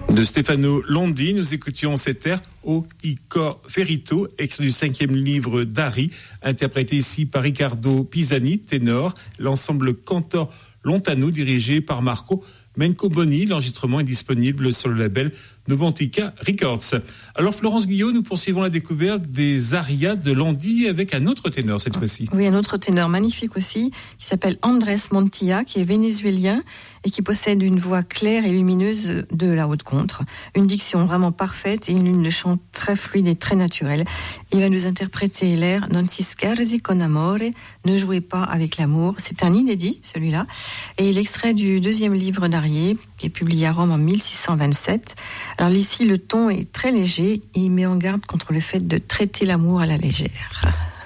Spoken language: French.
De Stefano Londi, nous écoutions cet air O Icor Ferito, extrait du 5e livre d'Ari, interprété ici par Riccardo Pisani, ténor, l'ensemble Cantor Lontano dirigé par Marco Mencoboni. L'enregistrement est disponible sur le label Novantica Records. Alors Florence Guyot, nous poursuivons la découverte des arias de Landi avec un autre ténor cette fois-ci. Oui, un autre ténor magnifique aussi, qui s'appelle Andrés Montilla, qui est vénézuélien et qui possède une voix claire et lumineuse de la haute contre, une diction vraiment parfaite et une ligne de chant très fluide et très naturelle. Il va nous interpréter l'air Non si scherzi con amore, ne jouez pas avec l'amour. C'est un inédit, celui-là, et l'extrait du 2e livre d'Arié, qui est publié à Rome en 1627. Alors ici, le ton est très léger, il met en garde contre le fait de traiter l'amour à la légère.